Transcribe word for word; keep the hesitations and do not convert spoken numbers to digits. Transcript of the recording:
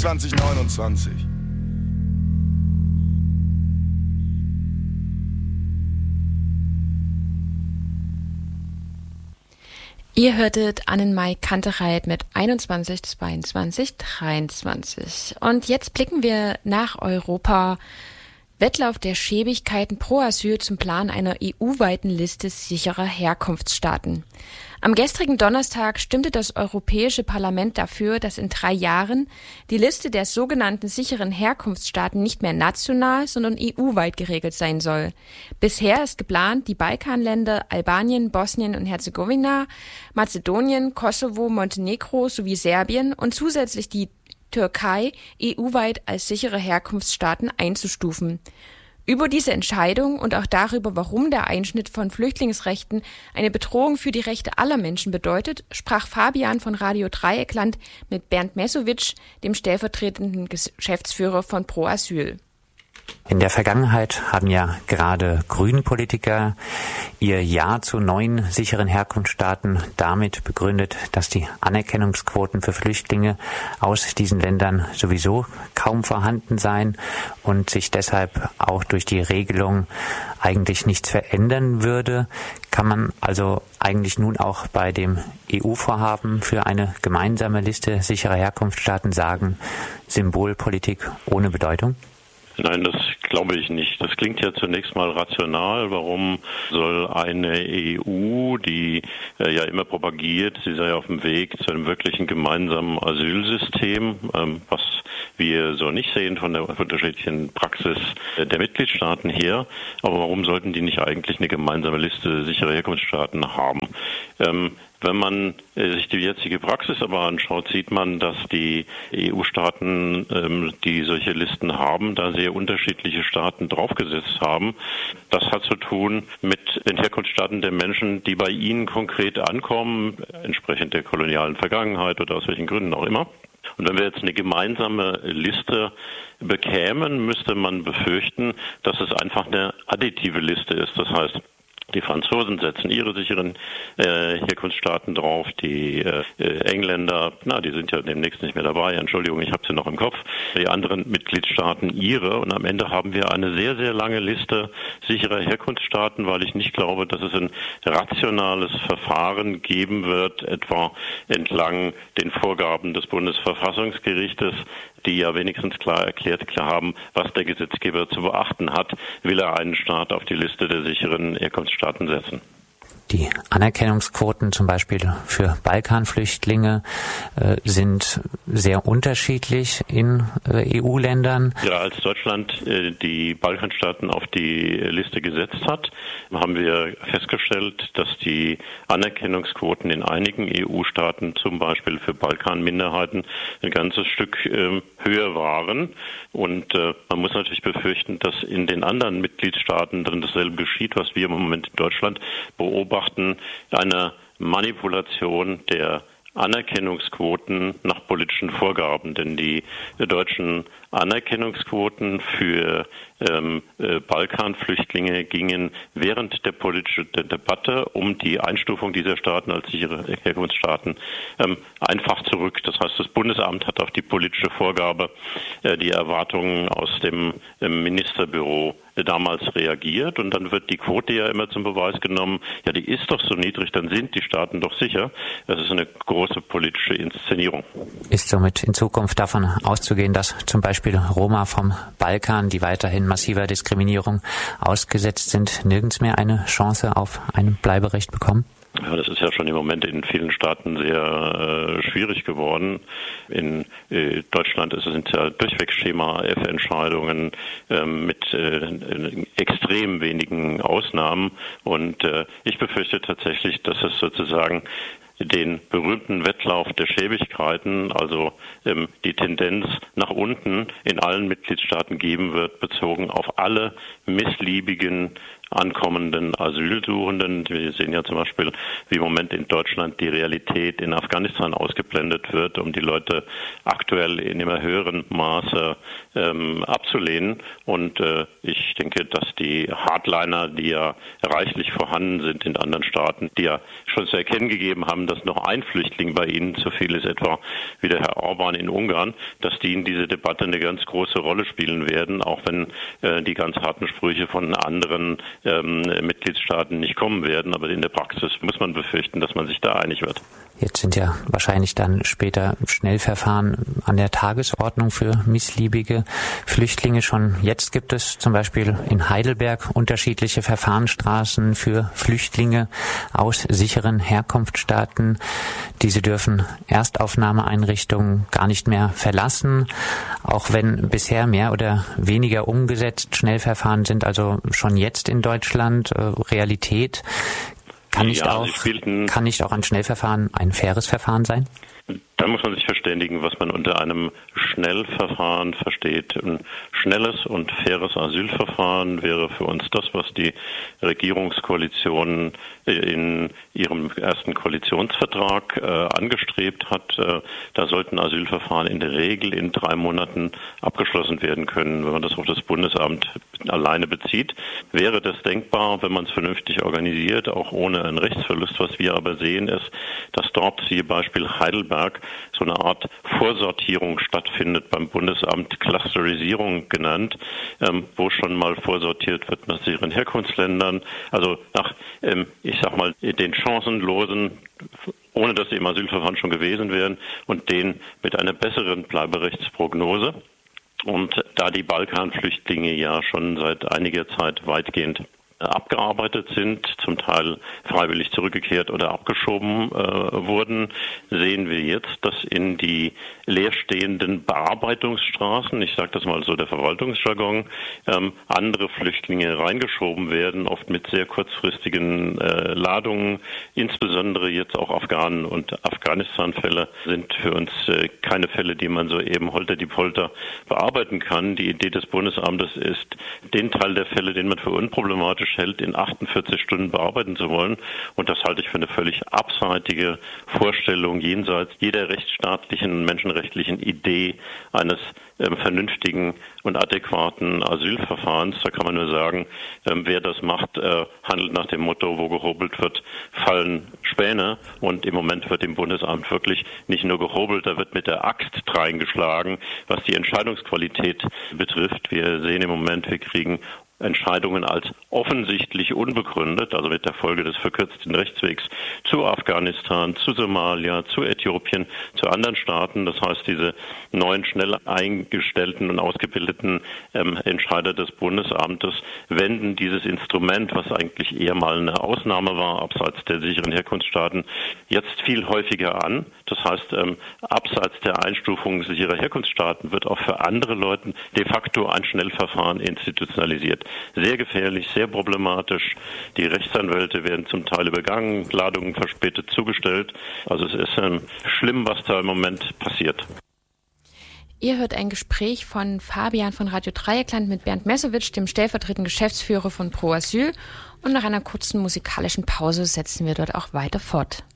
zwanzig neunundzwanzig. Ihr hörtet Annenmai Kantereit mit einundzwanzig, zweiundzwanzig, dreiundzwanzig. Und jetzt blicken wir nach Europa. Wettlauf der Schäbigkeiten pro Asyl zum Plan einer E U-weiten Liste sicherer Herkunftsstaaten. Am gestrigen Donnerstag stimmte das Europäische Parlament dafür, dass in drei Jahren die Liste der sogenannten sicheren Herkunftsstaaten nicht mehr national, sondern E U-weit geregelt sein soll. Bisher ist geplant, die Balkanländer Albanien, Bosnien und Herzegowina, Mazedonien, Kosovo, Montenegro sowie Serbien und zusätzlich die Türkei E U-weit als sichere Herkunftsstaaten einzustufen. Über diese Entscheidung und auch darüber, warum der Einschnitt von Flüchtlingsrechten eine Bedrohung für die Rechte aller Menschen bedeutet, sprach Fabian von Radio Dreieckland mit Bernd Mesowitsch, dem stellvertretenden Geschäftsführer von Pro Asyl. In der Vergangenheit haben ja gerade Grünen-Politiker ihr Ja zu neuen sicheren Herkunftsstaaten damit begründet, dass die Anerkennungsquoten für Flüchtlinge aus diesen Ländern sowieso kaum vorhanden seien und sich deshalb auch durch die Regelung eigentlich nichts verändern würde. Kann man also eigentlich nun auch bei dem E U-Vorhaben für eine gemeinsame Liste sicherer Herkunftsstaaten sagen, Symbolpolitik ohne Bedeutung? Nein, das glaube ich nicht. Das klingt ja zunächst mal rational. Warum soll eine E U, die äh, ja immer propagiert, sie sei auf dem Weg zu einem wirklichen gemeinsamen Asylsystem, ähm, was wir so nicht sehen von der unterschiedlichen Praxis der Mitgliedstaaten her, aber warum sollten die nicht eigentlich eine gemeinsame Liste sicherer Herkunftsstaaten haben? Ähm, Wenn man äh, sich die jetzige Praxis aber anschaut, sieht man, dass die E U-Staaten, ähm, die solche Listen haben, da sehr unterschiedliche Staaten draufgesetzt haben. Das hat zu tun mit den Herkunftsstaaten der Menschen, die bei ihnen konkret ankommen, entsprechend der kolonialen Vergangenheit oder aus welchen Gründen auch immer. Und wenn wir jetzt eine gemeinsame Liste bekämen, müsste man befürchten, dass es einfach eine additive Liste ist. Das heißt, die Franzosen setzen ihre sicheren äh, Herkunftsstaaten drauf, die äh, Engländer, na, die sind ja demnächst nicht mehr dabei, Entschuldigung, ich habe sie noch im Kopf, die anderen Mitgliedstaaten ihre und am Ende haben wir eine sehr, sehr lange Liste sicherer Herkunftsstaaten, weil ich nicht glaube, dass es ein rationales Verfahren geben wird, etwa entlang den Vorgaben des Bundesverfassungsgerichtes, die ja wenigstens klar erklärt klar haben, was der Gesetzgeber zu beachten hat, will er einen Staat auf die Liste der sicheren Herkunftsstaaten setzen. Die Anerkennungsquoten zum Beispiel für Balkanflüchtlinge äh, sind sehr unterschiedlich in äh, E U-Ländern. Ja, als Deutschland äh, die Balkanstaaten auf die Liste gesetzt hat, haben wir festgestellt, dass die Anerkennungsquoten in einigen E U-Staaten, zum Beispiel für Balkanminderheiten, ein ganzes Stück äh, höher waren. Und äh, man muss natürlich befürchten, dass in den anderen Mitgliedstaaten dann dasselbe geschieht, was wir im Moment in Deutschland beobachten. Eine Manipulation der Anerkennungsquoten nach politischen Vorgaben, denn die deutschen Anerkennungsquoten für ähm, äh, Balkanflüchtlinge gingen während der politischen Debatte um die Einstufung dieser Staaten als sichere Herkunftsstaaten ähm, einfach zurück. Das heißt, das Bundesamt hat auf die politische Vorgabe, äh, die Erwartungen aus dem äh, Ministerbüro äh, damals reagiert und dann wird die Quote ja immer zum Beweis genommen, ja, die ist doch so niedrig, dann sind die Staaten doch sicher. Das ist eine große politische Inszenierung. Ist somit in Zukunft davon auszugehen, dass zum Beispiel Roma vom Balkan, die weiterhin massiver Diskriminierung ausgesetzt sind, nirgends mehr eine Chance auf ein Bleiberecht bekommen? Ja, das ist ja schon im Moment in vielen Staaten sehr äh, schwierig geworden. In äh, Deutschland ist es sind ja durchweg Schema F-Entscheidungen äh, mit äh, extrem wenigen Ausnahmen. Und äh, ich befürchte tatsächlich, dass es sozusagen den berühmten Wettlauf der Schäbigkeiten, also ähm, die Tendenz nach unten in allen Mitgliedstaaten geben wird, bezogen auf alle missliebigen ankommenden Asylsuchenden. Wir sehen ja zum Beispiel, wie im Moment in Deutschland die Realität in Afghanistan ausgeblendet wird, um die Leute aktuell in immer höherem Maße ähm, abzulehnen. Und äh, ich denke, dass die Hardliner, die ja reichlich vorhanden sind in anderen Staaten, die ja schon zu erkennen gegeben haben, dass noch ein Flüchtling bei ihnen zu viel ist, etwa wie der Herr Orban in Ungarn, dass die in diese Debatte eine ganz große Rolle spielen werden, auch wenn äh, die ganz harten Sprüche von anderen ähm, Mitgliedstaaten nicht kommen werden. Aber in der Praxis muss man befürchten, dass man sich da einig wird. Jetzt sind ja wahrscheinlich dann später Schnellverfahren an der Tagesordnung für missliebige Flüchtlinge. Schon jetzt gibt es zum Beispiel in Heidelberg unterschiedliche Verfahrensstraßen für Flüchtlinge aus sicheren Herkunftsstaaten. Diese dürfen Erstaufnahmeeinrichtungen gar nicht mehr verlassen, auch wenn bisher mehr oder weniger umgesetzt Schnellverfahren sind, also schon jetzt in Deutschland äh, Realität. Kann nicht, ja, auch, kann nicht auch ein Schnellverfahren ein faires Verfahren sein? Da muss man sich verständigen, was man unter einem Schnellverfahren versteht. Ein schnelles und faires Asylverfahren wäre für uns das, was die Regierungskoalition in ihrem ersten Koalitionsvertrag äh, angestrebt hat. Äh, da sollten Asylverfahren in der Regel in drei Monaten abgeschlossen werden können. Wenn man das auf das Bundesamt alleine bezieht, wäre das denkbar, wenn man es vernünftig organisiert, auch ohne einen Rechtsverlust. Was wir aber sehen, ist, dass dort, siehe Beispiel Heidelberg, so eine Art Vorsortierung stattfindet beim Bundesamt, Clusterisierung genannt, ähm, wo schon mal vorsortiert wird nach sicheren Herkunftsländern, also nach, ähm, ich sag mal, den chancenlosen, ohne dass sie im Asylverfahren schon gewesen wären, und den mit einer besseren Bleiberechtsprognose. Und da die Balkanflüchtlinge ja schon seit einiger Zeit weitgehend abgearbeitet sind, zum Teil freiwillig zurückgekehrt oder abgeschoben äh, wurden, sehen wir jetzt, dass in die leerstehenden Bearbeitungsstraßen, ich sage das mal so der Verwaltungsjargon, ähm, andere Flüchtlinge reingeschoben werden, oft mit sehr kurzfristigen äh, Ladungen. Insbesondere jetzt auch Afghanen und Afghanistan-Fälle sind für uns äh, keine Fälle, die man so eben holter die Polter bearbeiten kann. Die Idee des Bundesamtes ist, den Teil der Fälle, den man für unproblematisch hält, in achtundvierzig Stunden bearbeiten zu wollen. Und das halte ich für eine völlig abseitige Vorstellung jenseits jeder rechtsstaatlichen, menschenrechtlichen Idee eines ähm, vernünftigen und adäquaten Asylverfahrens. Da kann man nur sagen, ähm, wer das macht, äh, handelt nach dem Motto, wo gehobelt wird, fallen Späne. Und im Moment wird im Bundesamt wirklich nicht nur gehobelt, da wird mit der Axt reingeschlagen, was die Entscheidungsqualität betrifft. Wir sehen im Moment, wir kriegen Entscheidungen als offensichtlich unbegründet, also mit der Folge des verkürzten Rechtswegs zu Afghanistan, zu Somalia, zu Äthiopien, zu anderen Staaten. Das heißt, diese neuen schnell eingestellten und ausgebildeten ähm, Entscheider des Bundesamtes wenden dieses Instrument, was eigentlich eher mal eine Ausnahme war, abseits der sicheren Herkunftsstaaten, jetzt viel häufiger an. Das heißt, ähm, abseits der Einstufung sicherer Herkunftsstaaten wird auch für andere Leute de facto ein Schnellverfahren institutionalisiert. Sehr gefährlich, sehr problematisch. Die Rechtsanwälte werden zum Teil übergangen, Ladungen verspätet zugestellt. Also es ist ähm, schlimm, was da im Moment passiert. Ihr hört ein Gespräch von Fabian von Radio Dreieckland mit Bernd Messowitsch, dem stellvertretenden Geschäftsführer von Pro Asyl. Und nach einer kurzen musikalischen Pause setzen wir dort auch weiter fort.